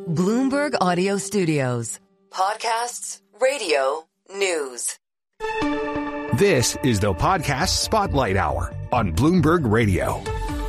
Bloomberg Audio Studios. Podcasts, radio, news. This is the Podcast Spotlight Hour on Bloomberg Radio.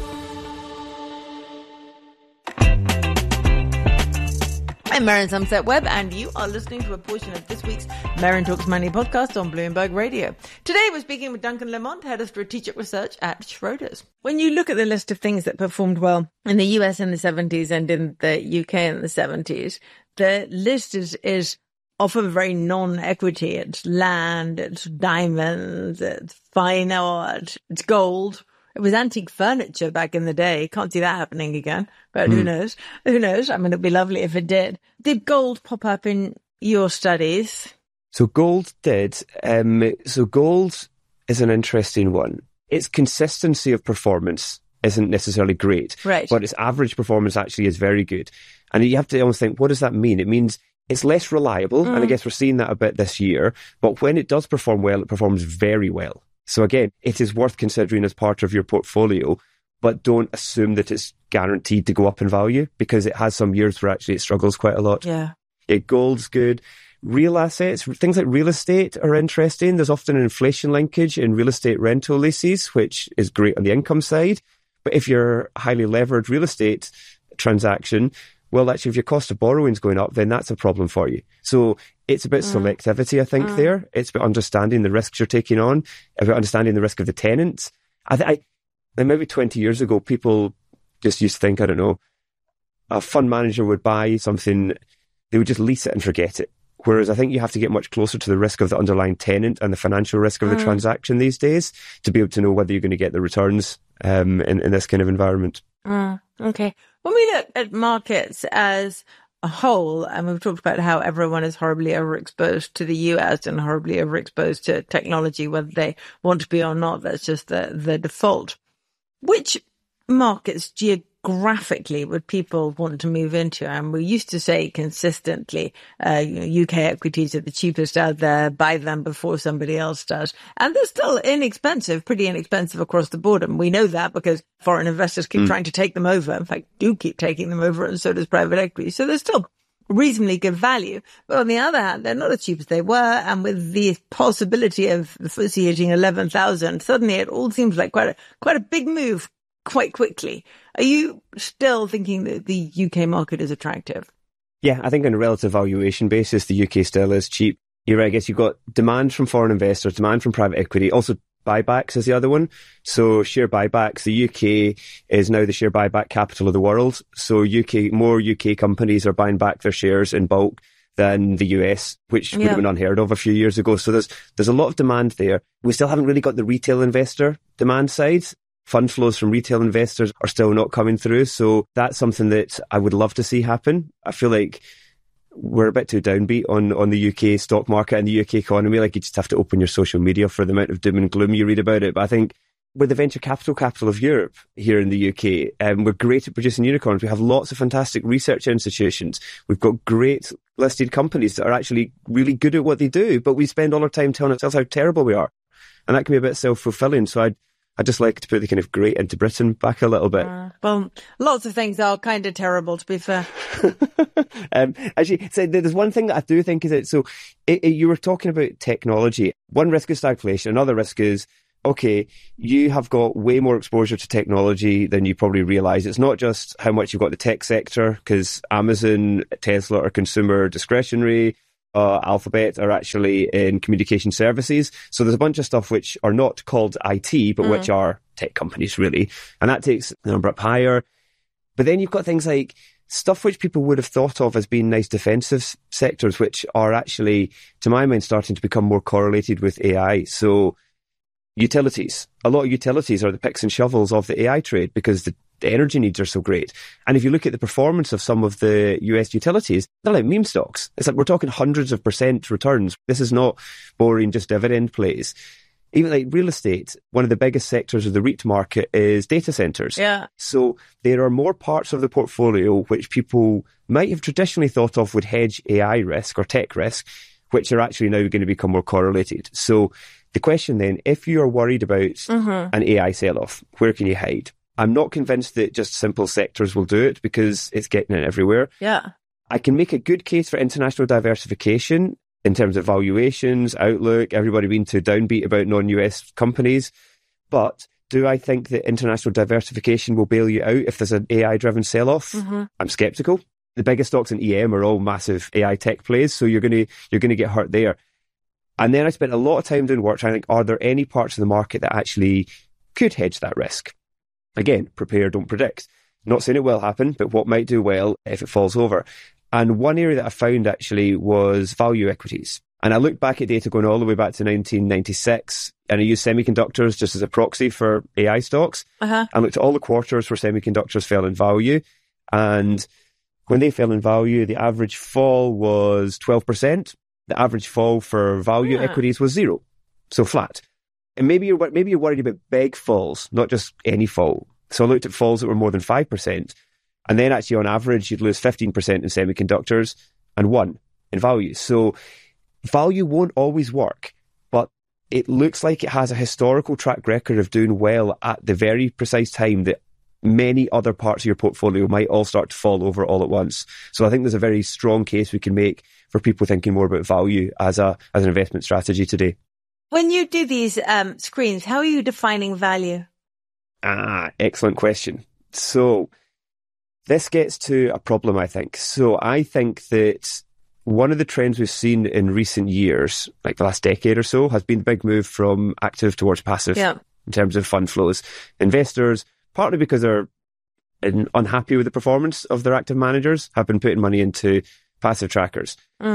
I'm Maren Somerset-Webb, and you are listening to a portion of this week's Maren Talks Money podcast on Bloomberg Radio. Today, we're speaking with Duncan Lamont, Head of Strategic Research at Schroders. When you look at the list of things that performed well in the US in the 70s and in the UK in the 70s, the list is often very non-equity. It's land, it's diamonds, it's fine art, it's gold. It was antique furniture back in the day. Can't see that happening again. But who knows? Who knows? I mean, it'd be lovely if it did. Did gold pop up in your studies? So gold did. So gold is an interesting one. Its consistency of performance isn't necessarily great. Right. But its average performance actually is very good. And you have to almost think, what does that mean? It means it's less reliable. And I guess we're seeing that a bit this year. But when it does perform well, it performs very well. So again, it is worth considering as part of your portfolio, but don't assume that it's guaranteed to go up in value because it has some years where actually it struggles quite a lot. Yeah. Gold's good. Real assets, things like real estate are interesting. There's often an inflation linkage in real estate rental leases, which is great on the income side. But if you're a highly levered real estate transaction, well, actually, if your cost of borrowing is going up, then that's a problem for you. So it's about selectivity, I think, there. It's about understanding the risks you're taking on, about understanding the risk of the tenants. Maybe 20 years ago, people just used to think, I don't know, a fund manager would buy something, they would just lease it and forget it. Whereas I think you have to get much closer to the risk of the underlying tenant and the financial risk of the transaction these days to be able to know whether you're going to get the returns in this kind of environment. Okay. When we look at markets as a whole, and we've talked about how everyone is horribly overexposed to the US and horribly overexposed to technology, whether they want to be or not, that's just the default. Which markets geographically would people want to move into? And we used to say consistently, UK equities are the cheapest out there, buy them before somebody else does. And they're still inexpensive, pretty inexpensive across the board. And we know that because foreign investors keep trying to take them over. In fact, do keep taking them over, and so does private equity. So they're still reasonably good value. But on the other hand, they're not as cheap as they were. And with the possibility of the FTSE hitting 11,000, suddenly it all seems like quite a big move quite quickly. Are you still thinking that the UK market is attractive? Yeah, I think on a relative valuation basis, the UK still is cheap. You're right, I guess you've got demand from foreign investors, demand from private equity, also buybacks is the other one. So share buybacks, the UK is now the share buyback capital of the world. So more UK companies are buying back their shares in bulk than the US, which would have been unheard of a few years ago. So there's a lot of demand there. We still haven't really got the retail investor demand side. Fund flows from retail investors are still not coming through. So that's something that I would love to see happen. I feel like we're a bit too downbeat on the UK stock market and the UK economy. Like, you just have to open your social media for the amount of doom and gloom you read about it. But I think with the venture capital of Europe here in the UK, we're great at producing unicorns. We have lots of fantastic research institutions. We've got great listed companies that are actually really good at what they do, but we spend all our time telling ourselves how terrible we are. And that can be a bit self-fulfilling. So I'd just like to put the kind of great into Britain back a little bit. Well, lots of things are kind of terrible, to be fair. Actually, so there's one thing that I do think is that, so you were talking about technology. One risk is stagflation. Another risk is, okay, you have got way more exposure to technology than you probably realise. It's not just how much you've got the tech sector, because Amazon, Tesla are consumer discretionary. Alphabet are actually in communication services. So there's a bunch of stuff which are not called IT, but which are tech companies, really. And that takes the number up higher. But then you've got things like stuff which people would have thought of as being nice defensive sectors, which are actually, to my mind, starting to become more correlated with AI. So utilities. A lot of utilities are the picks and shovels of the AI trade because the energy needs are so great. And if you look at the performance of some of the US utilities, they're like meme stocks. It's like we're talking hundreds of % returns. This is not boring, just dividend plays. Even like real estate, one of the biggest sectors of the REIT market is data centers. Yeah. So there are more parts of the portfolio which people might have traditionally thought of would hedge AI risk or tech risk, which are actually now going to become more correlated. So the question then, if you are worried about an AI sell-off, where can you hide? I'm not convinced that just simple sectors will do it because it's getting in everywhere. Yeah. I can make a good case for international diversification in terms of valuations, outlook, everybody being too downbeat about non-US companies. But do I think that international diversification will bail you out if there's an AI-driven sell-off? Mm-hmm. I'm skeptical. The biggest stocks in EM are all massive AI tech plays, so you're going to get hurt there. And then I spent a lot of time doing work trying to think, are there any parts of the market that actually could hedge that risk? Again, prepare, don't predict. Not saying it will happen, but what might do well if it falls over. And one area that I found actually was value equities. And I looked back at data going all the way back to 1996, and I used semiconductors just as a proxy for AI stocks. Uh-huh. And looked at all the quarters where semiconductors fell in value. And when they fell in value, the average fall was 12%. The average fall for value equities was 0. So flat. And maybe you're worried about big falls, not just any fall. So I looked at falls that were more than 5%. And then actually on average, you'd lose 15% in semiconductors and 1% in value. So value won't always work, but it looks like it has a historical track record of doing well at the very precise time that many other parts of your portfolio might all start to fall over all at once. So I think there's a very strong case we can make for people thinking more about value as an investment strategy today. When you do these screens, how are you defining value? Excellent question. So this gets to a problem, I think. So I think that one of the trends we've seen in recent years, like the last decade or so, has been the big move from active towards passive in terms of fund flows. Investors, partly because they're unhappy with the performance of their active managers, have been putting money into passive trackers.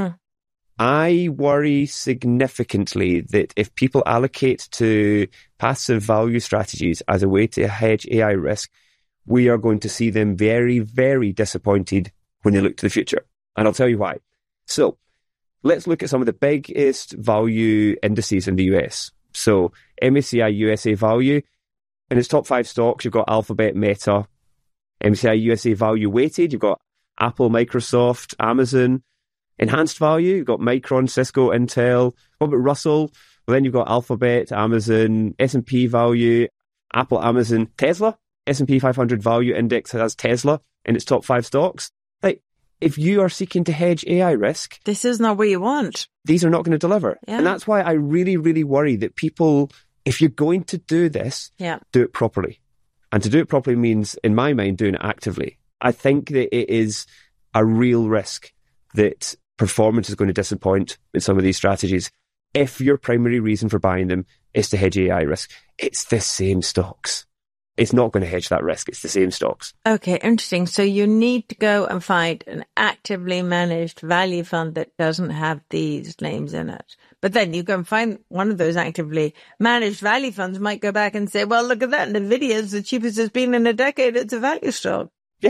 I worry significantly that if people allocate to passive value strategies as a way to hedge AI risk, we are going to see them very, very disappointed when they look to the future. And I'll tell you why. So let's look at some of the biggest value indices in the US. So MSCI USA Value, in its top 5 stocks, you've got Alphabet, Meta. MSCI USA Value Weighted, you've got Apple, Microsoft, Amazon. Enhanced Value, you've got Micron, Cisco, Intel. What about Russell? Well, then you've got Alphabet, Amazon, S&P Value, Apple, Amazon, Tesla. S&P 500 Value Index has Tesla in its top 5 stocks. Like, if you are seeking to hedge AI risk, this is not what you want. These are not going to deliver. Yeah. And that's why I really, really worry that people, if you're going to do this, do it properly. And to do it properly means, in my mind, doing it actively. I think that it is a real risk that performance is going to disappoint in some of these strategies. If your primary reason for buying them is to hedge AI risk, it's the same stocks. It's not going to hedge that risk. It's the same stocks. Okay, interesting. So you need to go and find an actively managed value fund that doesn't have these names in it. But then you go and find one of those actively managed value funds might go back and say, well, look at that. NVIDIA is the cheapest it's been in a decade. It's a value stock. Yeah,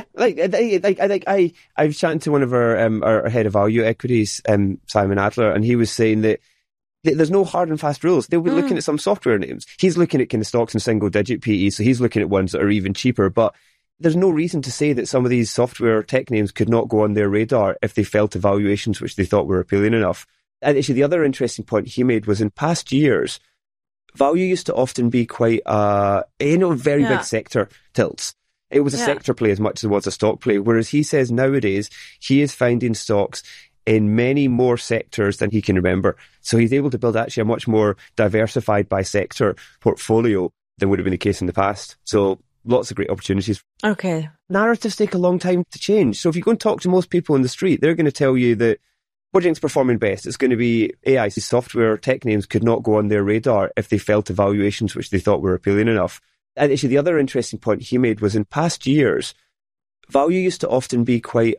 I was chatting to one of our head of value equities, Simon Adler, and he was saying that there's no hard and fast rules. They'll be looking at some software names. He's looking at kind of stocks in single digit PE, so he's looking at ones that are even cheaper. But there's no reason to say that some of these software tech names could not go on their radar if they fell to valuations which they thought were appealing enough. And actually, the other interesting point he made was in past years, value used to often be quite very big sector tilts. It was a sector play as much as it was a stock play. Whereas he says nowadays he is finding stocks in many more sectors than he can remember. So he's able to build actually a much more diversified by sector portfolio than would have been the case in the past. So lots of great opportunities. Okay. Narratives take a long time to change. So if you go and talk to most people in the street, they're going to tell you that what do you think's performing best? It's going to be AI. Software tech names could not go on their radar if they fell to valuations which they thought were appealing enough. And actually, the other interesting point he made was in past years, value used to often be quite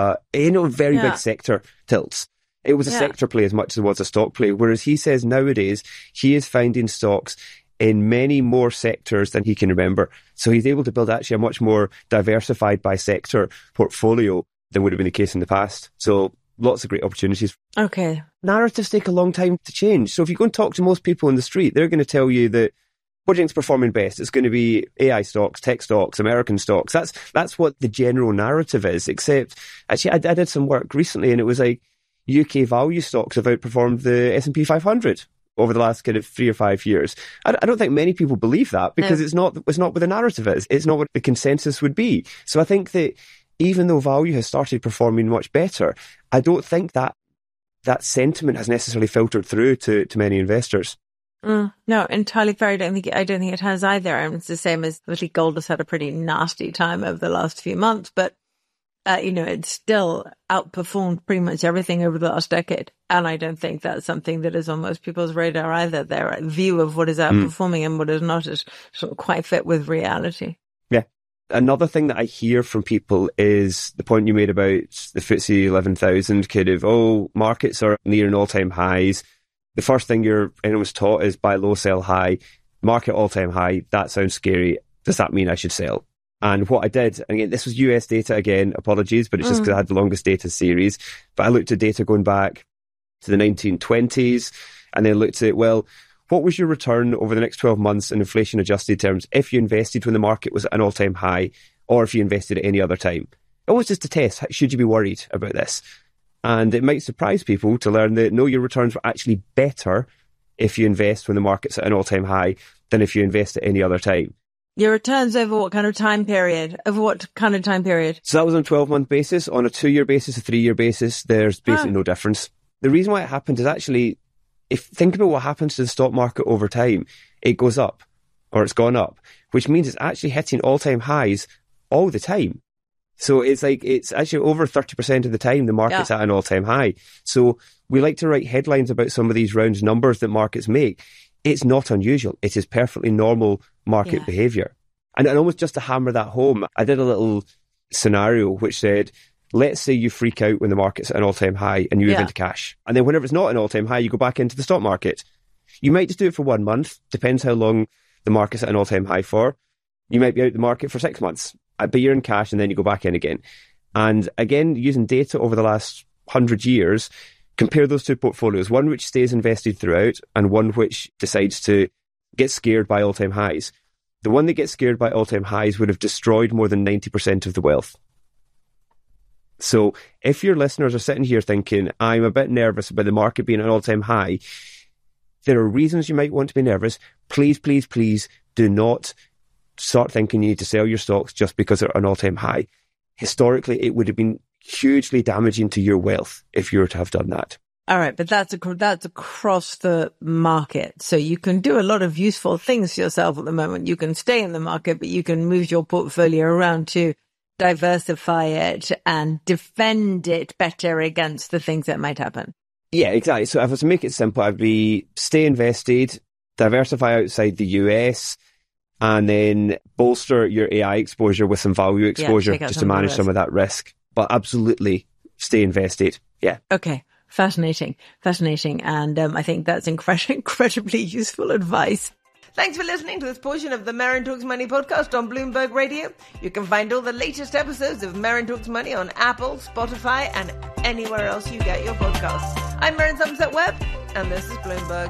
big sector tilts. It was a sector play as much as it was a stock play. Whereas he says nowadays he is finding stocks in many more sectors than he can remember. So he's able to build actually a much more diversified by sector portfolio than would have been the case in the past. So lots of great opportunities. Okay. Narratives take a long time to change. So if you go and talk to most people in the street, they're going to tell you that what do you think's performing best? It's going to be AI stocks, tech stocks, American stocks. That's what the general narrative is, except actually I did some work recently and it was like UK value stocks have outperformed the S&P 500 over the last kind of 3 or 5 years. I don't think many people believe that because it's not what the narrative is. It's not what the consensus would be. So I think that even though value has started performing much better, I don't think that sentiment has necessarily filtered through to many investors. No, entirely fair. I don't think it has either. And it's the same as obviously gold has had a pretty nasty time over the last few months, but it's still outperformed pretty much everything over the last decade. And I don't think that's something that is on most people's radar either. Their view of what is outperforming and what is not is sort of quite fit with reality. Yeah. Another thing that I hear from people is the point you made about the FTSE 11,000 kind of, markets are near an all-time highs. The first thing anyone's taught is buy low, sell high, market all-time high. That sounds scary. Does that mean I should sell? And what I did, and again, this was US data again, apologies, but it's just because I had the longest data series. But I looked at data going back to the 1920s and then looked at, what was your return over the next 12 months in inflation adjusted terms if you invested when the market was at an all-time high or if you invested at any other time? It was just a test. Should you be worried about this? And it might surprise people to learn that no, your returns were actually better if you invest when the market's at an all-time high than if you invest at any other time. Your returns over what kind of time period? So that was on a 12-month basis. On a 2-year basis, a 3-year basis, there's basically no difference. The reason why it happened is actually, think about what happens to the stock market over time, it goes up or it's gone up, which means it's actually hitting all-time highs all the time. So it's actually over 30% of the time the market's at an all-time high. So we like to write headlines about some of these round numbers that markets make. It's not unusual. It is perfectly normal market behavior. And almost just to hammer that home, I did a little scenario which said, let's say you freak out when the market's at an all-time high and you move into cash. And then whenever it's not an all-time high, you go back into the stock market. You might just do it for 1 month, depends how long the market's at an all-time high for. You might be out the market for 6 months, but you're in cash and then you go back in again. And again, using data over the last 100 years, compare those two portfolios, one which stays invested throughout and one which decides to get scared by all-time highs. The one that gets scared by all-time highs would have destroyed more than 90% of the wealth. So if your listeners are sitting here thinking, I'm a bit nervous about the market being at an all-time high, there are reasons you might want to be nervous. Please, please, please do not start thinking you need to sell your stocks just because they're at an all-time high. Historically, it would have been hugely damaging to your wealth if you were to have done that. All right, but that's across the market. So you can do a lot of useful things for yourself at the moment. You can stay in the market, but you can move your portfolio around to diversify it and defend it better against the things that might happen. Yeah, exactly. So if I was to make it simple, I'd be stay invested, diversify outside the US, and then bolster your AI exposure with some value exposure just to manage some of that risk. But absolutely stay invested. Yeah. Okay. Fascinating. And I think that's incredibly useful advice. Thanks for listening to this portion of the Merrin Talks Money podcast on Bloomberg Radio. You can find all the latest episodes of Merrin Talks Money on Apple, Spotify, and anywhere else you get your podcasts. I'm Merrin Somerset Webb, and this is Bloomberg.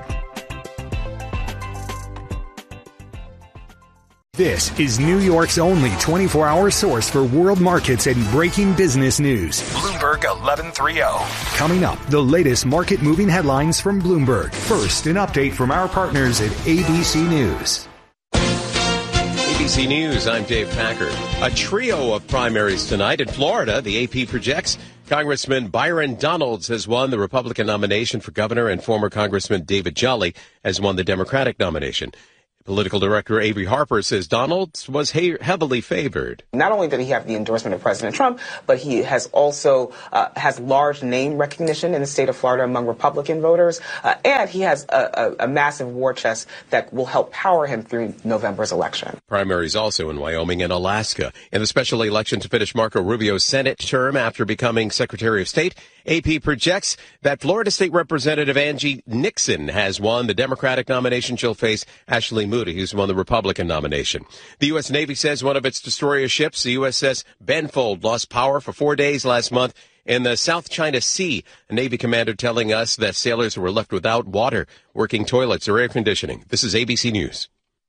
This is New York's only 24-hour source for world markets and breaking business news. Bloomberg 1130. Coming up, the latest market-moving headlines from Bloomberg. First, an update from our partners at ABC News. ABC News, I'm Dave Packard. A trio of primaries tonight in Florida. The AP projects Congressman Byron Donalds has won the Republican nomination for governor, and former Congressman David Jolly has won the Democratic nomination. Political director Avery Harper says Donalds was heavily favored. Not only did he have the endorsement of President Trump, but he has also has large name recognition in the state of Florida among Republican voters. And he has a massive war chest that will help power him through November's election. Primaries also in Wyoming and Alaska. In the special election to finish Marco Rubio's Senate term after becoming Secretary of State, AP projects that Florida State Representative Angie Nixon has won the Democratic nomination. She'll face Ashley Moody, who's won the Republican nomination. The U.S. Navy says one of its destroyer ships, the USS Benfold, lost power for 4 days last month in the South China Sea. A Navy commander telling us that sailors were left without water, working toilets, or air conditioning. This is ABC News.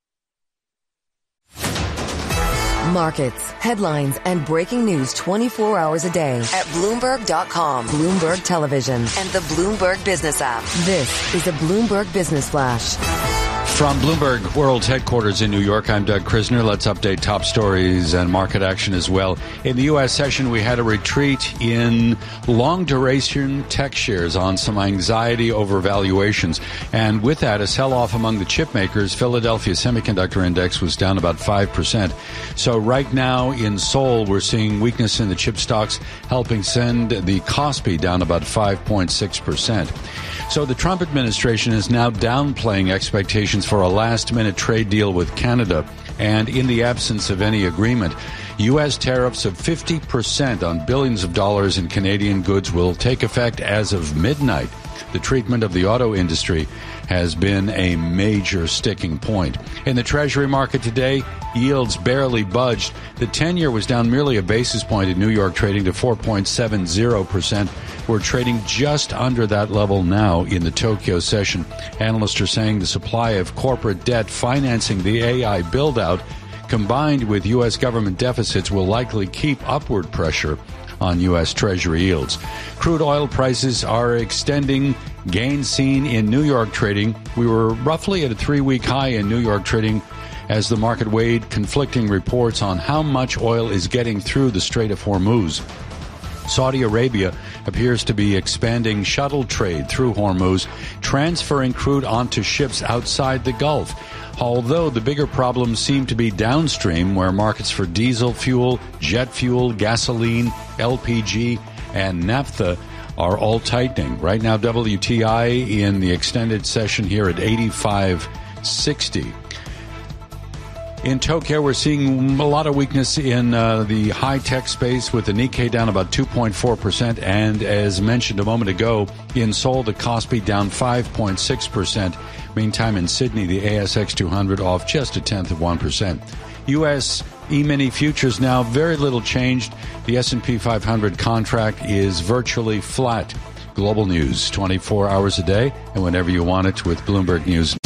Markets, headlines, and breaking news 24 hours a day at Bloomberg.com, Bloomberg Television, and the Bloomberg Business app. This is a Bloomberg Business Flash. From Bloomberg World Headquarters in New York, I'm Doug Krisner. Let's update top stories and market action as well. In the U.S. session, we had a retreat in long-duration tech shares on some anxiety over valuations. And with that, a sell-off among the chip makers. Philadelphia Semiconductor Index was down about 5%. So right now in Seoul, we're seeing weakness in the chip stocks, helping send the Kospi down about 5.6%. So the Trump administration is now downplaying expectations for a last-minute trade deal with Canada. And in the absence of any agreement, U.S. tariffs of 50% on billions of dollars in Canadian goods will take effect as of midnight. The treatment of the auto industry has been a major sticking point. In the Treasury market today, yields barely budged. The 10-year was down merely a basis point in New York, trading to 4.70%. We're trading just under that level now in the Tokyo session. Analysts are saying the supply of corporate debt financing the AI build-out, combined with U.S. government deficits, will likely keep upward pressure on U.S. Treasury yields. Crude oil prices are extending gains seen in New York trading. We were roughly at a 3-week high in New York trading as the market weighed conflicting reports on how much oil is getting through the Strait of Hormuz. Saudi Arabia appears to be expanding shuttle trade through Hormuz, transferring crude onto ships outside the Gulf. Although the bigger problems seem to be downstream, where markets for diesel fuel, jet fuel, gasoline, LPG, and naphtha are all tightening. Right now, WTI in the extended session here at 85.60. In Tokyo, we're seeing a lot of weakness in the high-tech space, with the Nikkei down about 2.4%. And as mentioned a moment ago, in Seoul, the Kospi down 5.6%. Meantime, in Sydney, the ASX 200 off just 0.1%. U.S. E-mini futures now very little changed. The S&P 500 contract is virtually flat. Global news 24 hours a day and whenever you want it with Bloomberg News.